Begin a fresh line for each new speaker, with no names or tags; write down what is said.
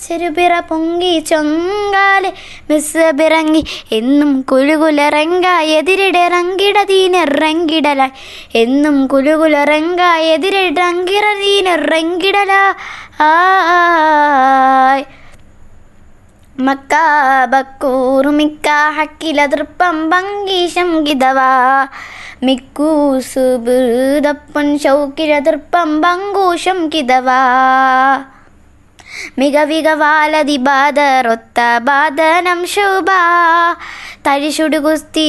ചെറുപിറ പൊങ്കി ചൊങ്കാലെ bus പിറങ്ങി എന്നും കുലുകുലറങ്ക എതിരിടറങ്കിടതീനിറങ്കിടലായി എന്നും കുലുകുലറങ്ക എതിരിടറങ്കിടതീനിറങ്കിടലായി Mecca ബക്കൂറുമിക്ക ഹക്കിലതൃപ്പം ഭംഗീശം ഗിതവാ മിക്കൂസുബൃതപ്പൻ ശൗക്കിലതൃപ്പം ഭംഗൂഷം കിതവാ മികവിക വാലതി ബാദറൊത്ത ബാദനം ശോഭ തരിശുടു കുസ്തി